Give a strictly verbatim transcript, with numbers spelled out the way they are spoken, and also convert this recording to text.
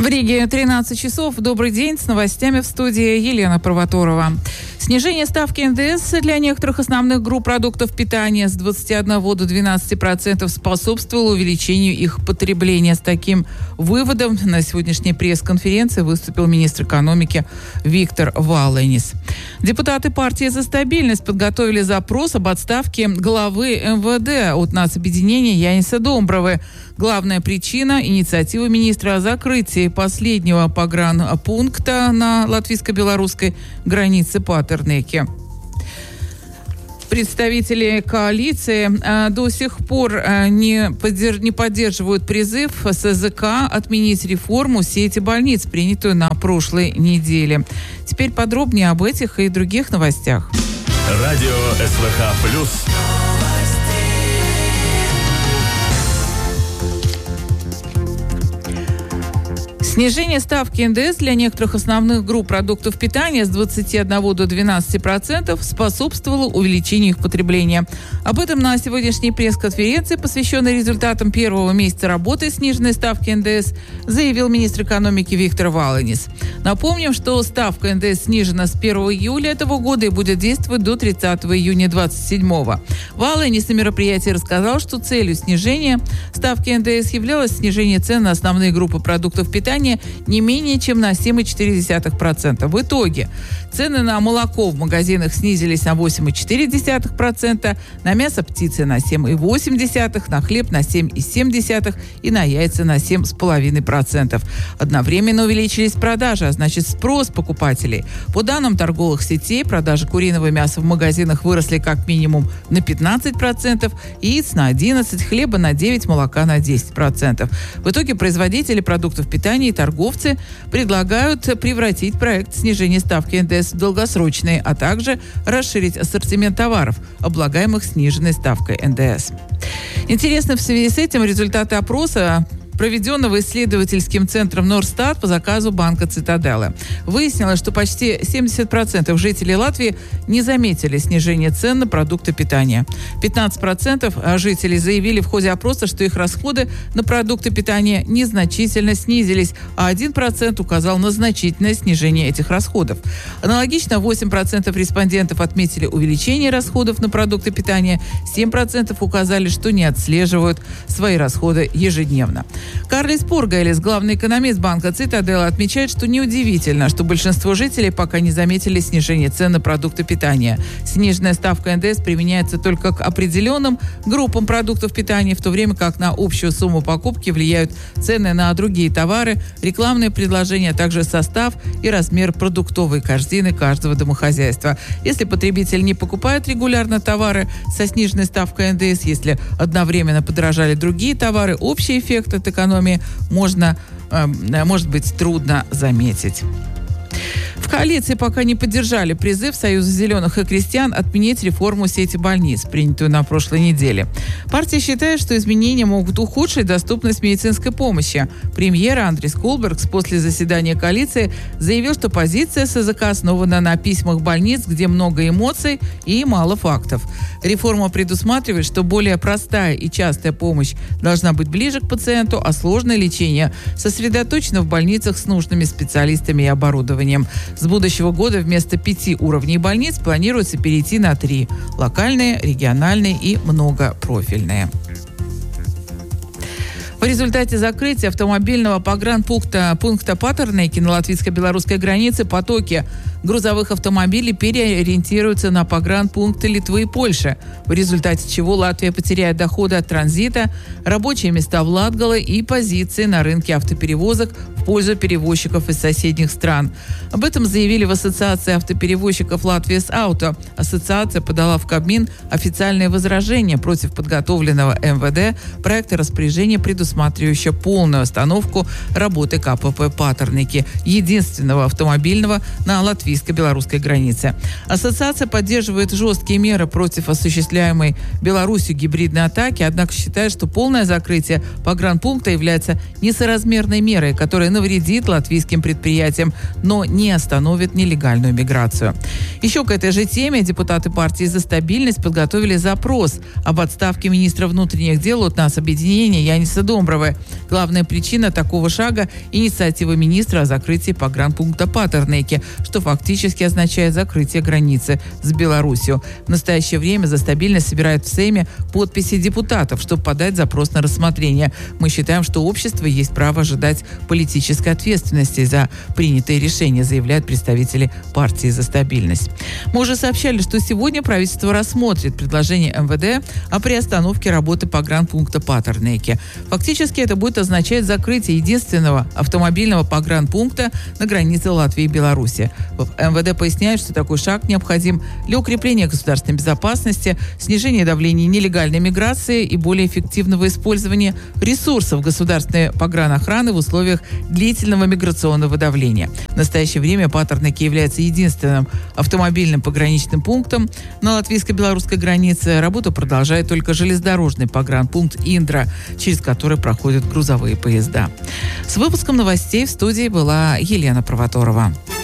В Риге тринадцать часов. Добрый день. С новостями в студии Елена Провоторова. Снижение ставки эн дэ эс для некоторых основных групп продуктов питания с двадцати одного до двенадцати процентов способствовало увеличению их потребления. С таким выводом на сегодняшней пресс-конференции выступил министр экономики Виктор Валенис. Депутаты партии «За стабильность» подготовили запрос об отставке главы эм вэ дэ от нацобъединения Яниса Домбровы. Главная причина – инициатива министра о закрытии последнего погранпункта на латвийско-белорусской границе Патернеке. Представители коалиции э, до сих пор э, не, поддерж- не поддерживают призыв эс зэ ка отменить реформу сети больниц, принятую на прошлой неделе. Теперь подробнее об этих и других новостях. Радио эс вэ ха плюс. Снижение ставки эн дэ эс для некоторых основных групп продуктов питания с двадцати одного до двенадцати процентов способствовало увеличению их потребления. Об этом на сегодняшней пресс-конференции, посвященной результатам первого месяца работы сниженной ставки эн дэ эс, заявил министр экономики Виктор Валенис. Напомним, что ставка эн дэ эс снижена с первого июля этого года и будет действовать до тридцатого июня двадцать седьмого. Валенис на мероприятии рассказал, что целью снижения ставки эн дэ эс являлось снижение цен на основные группы продуктов питания не менее чем на семь целых четыре десятых процента. В итоге цены на молоко в магазинах снизились на восемь целых четыре десятых процента, на мясо птицы на семь целых восемь десятых процента, на хлеб на семь целых семь десятых процента и на яйца на семь целых пять десятых процента. Одновременно увеличились продажи, а значит спрос покупателей. По данным торговых сетей, продажи куриного мяса в магазинах выросли как минимум на пятнадцать процентов, яиц на одиннадцать процентов, хлеба на девять процентов, молока на десять процентов. В итоге производители продуктов питания и торговцы предлагают превратить проект снижения ставки эн дэ эс в долгосрочный, а также расширить ассортимент товаров, облагаемых сниженной ставкой эн дэ эс. Интересно в связи с этим результаты опроса, проведенного исследовательским центром Норстат по заказу банка Цитаделы. Выяснилось, что почти семьдесят процентов жителей Латвии не заметили снижения цен на продукты питания. пятнадцать процентов жителей заявили в ходе опроса, что их расходы на продукты питания незначительно снизились, а один процент указал на значительное снижение этих расходов. Аналогично восемь процентов респондентов отметили увеличение расходов на продукты питания, семь процентов указали, что не отслеживают свои расходы ежедневно. Карлис Поргайлис, главный экономист банка Цитаделла, отмечает, что неудивительно, что большинство жителей пока не заметили снижение цен на продукты питания. Сниженная ставка эн дэ эс применяется только к определенным группам продуктов питания, в то время как на общую сумму покупки влияют цены на другие товары, рекламные предложения, а также состав и размер продуктовой корзины каждого домохозяйства. Если потребитель не покупает регулярно товары со сниженной ставкой эн дэ эс, если одновременно подорожали другие товары, общий эффект от экономии можно, э, может быть трудно заметить. В коалиции пока не поддержали призыв Союза зеленых и крестьян отменить реформу сети больниц, принятую на прошлой неделе. Партия считает, что изменения могут ухудшить доступность медицинской помощи. Премьер Андрис Кулбергс после заседания коалиции заявил, что позиция эс зэ ка основана на письмах больниц, где много эмоций и мало фактов. Реформа предусматривает, что более простая и частая помощь должна быть ближе к пациенту, а сложное лечение сосредоточено в больницах с нужными специалистами и оборудованием. С будущего года вместо пяти уровней больниц планируется перейти на три – локальные, региональные и многопрофильные. В результате закрытия автомобильного погранпункта пункта Патернеки на латвийско-белорусской границе потоки грузовых автомобилей переориентируются на погранпункты Литвы и Польши, в результате чего Латвия потеряет доходы от транзита, рабочие места в Латгале и позиции на рынке автоперевозок в пользу перевозчиков из соседних стран. Об этом заявили в Ассоциации автоперевозчиков Латвия с Ауто. Ассоциация подала в Кабмин официальное возражение против подготовленного эм вэ дэ проекта распоряжения, предусматривающего полную остановку работы ка пэ пэ Патернеки, единственного автомобильного на латвийско-белорусской границе. Ассоциация поддерживает жесткие меры против осуществляемой Беларусью гибридной атаки, однако считает, что полное закрытие погранпункта является несоразмерной мерой, которая навредит латвийским предприятиям, но не остановит нелегальную миграцию. Еще к этой же теме депутаты партии «За стабильность» подготовили запрос об отставке министра внутренних дел от нас объединения Яниса Домбровы. Главная причина такого шага – инициатива министра о закрытии погранпункта Патернеке, что фактически означает закрытие границы с Беларусью. В настоящее время «За стабильность» собирает в Сейме подписи депутатов, чтобы подать запрос на рассмотрение. Мы считаем, что общество есть право ожидать политической ответственности за принятые решения, заявляют представители партии «За стабильность». Мы уже сообщали, что сегодня правительство рассмотрит предложение эм вэ дэ о приостановке работы погранпункта Патернеке. Фактически это будет означать закрытие единственного автомобильного погранпункта на границе Латвии и Беларуси. В эм вэ дэ поясняют, что такой шаг необходим для укрепления государственной безопасности, снижения давления нелегальной миграции и более эффективного использования ресурсов государственной погранохраны в условиях длительного миграционного давления. В настоящее время Патернеке является единственным автомобильным пограничным пунктом на латвийско-белорусской границе. Работу продолжает только железнодорожный погранпункт Индра, через который проходят грузовые поезда. С выпуском новостей в студии была Елена Провоторова.